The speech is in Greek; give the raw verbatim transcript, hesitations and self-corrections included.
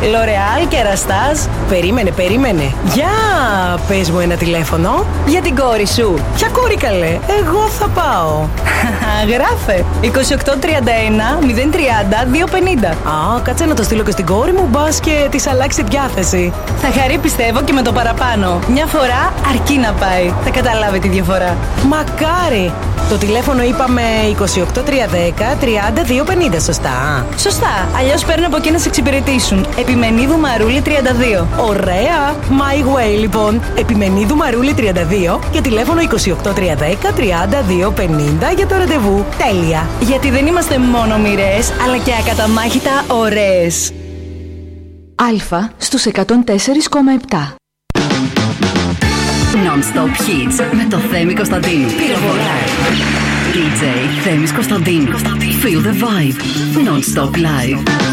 L'Oreal και Ραστάζ. Περίμενε, περίμενε. Για πες μου ένα τηλέφωνο. Για την κόρη σου. Ποια κόρη καλέ? Εγώ θα πάω. Γράφε είκοσι οκτώ τριάντα ένα μηδέν τριάντα δύο πενήντα. Α, κάτσε να το στείλω και στην κόρη μου, μπας και της αλλάξει διάθεση. Θα χαρεί πιστεύω και με το παραπάνω. Μια φορά αρκεί να πάει. Θα καταλάβει τη διαφορά. Μακάρι. Το τηλέφωνο είπαμε είκοσι οκτώ τριακόσια δέκα τριάντα δύο πενήντα, σωστά? Σωστά. Αλλιώς παίρνω από εκεί να σε εξυπηρετήσουν. Επιμενίδου Μαρούλη τριάντα δύο. Ωραία. My way λοιπόν. Επιμενίδου Μαρούλη τριάντα δύο και τηλέφωνο είκοσι οκτώ τριακόσια δέκα τριάντα δύο πενήντα για το ραντεβού. Τέλεια. Γιατί δεν είμαστε μόνο μοιρές, αλλά και ακαταμάχητα ωραίες. Αλφα στους εκατόν τέσσερα κόμμα επτά. Non-stop hits με το Θέμη Κωνσταντίνου. Πυροβολάει. ντι τζέι Θέμης Κωνσταντίνου. Feel the vibe. Non-stop live.